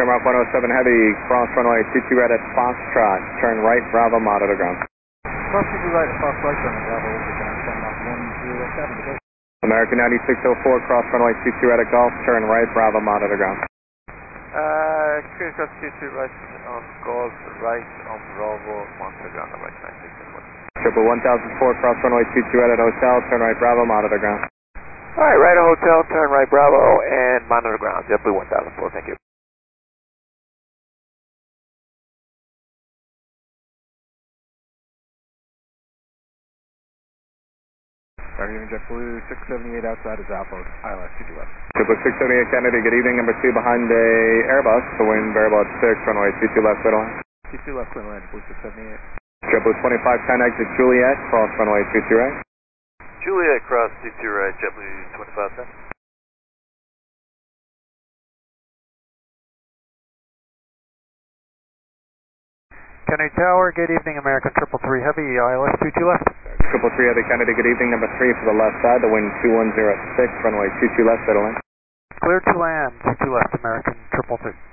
Shamrock 107 Heavy, cross runway 22 right at Foxtrot, turn right, Bravo, monitor ground. Cross 22 right at Foxtrot, turn right, Bravo, over ground, Shamrock 107. American 9604, cross runway 22 right at Golf, turn right, Bravo, monitor ground. Clear cross 22 right on Golf, right on Bravo, monitor ground, American 9604. Triple 1004, cross runway 22 right at Hotel, turn right, Bravo, monitor ground. Alright, right at Hotel, turn right, Bravo, and monitor ground, JetBlue 1004, thank you. Starting JetBlue 678 outside of Zappos, ILS 22 left. JetBlue 678 Kennedy, good evening, number 2 behind a Airbus, the wind variable at 6, runway 22 left, clear to land. 22 left, clear to land, JetBlue 678. JetBlue 2510 exit Juliet, cross runway 22 right. Juliet cross 22 right, JetBlue 2510. Kennedy Tower, good evening, American 333 Heavy, ILS 22 left. 333 Heavy Kennedy, good evening, number 3 for the left side, the wind 210 at 6, runway 22 left, clear to land. Clear to land, 22 left, American 333.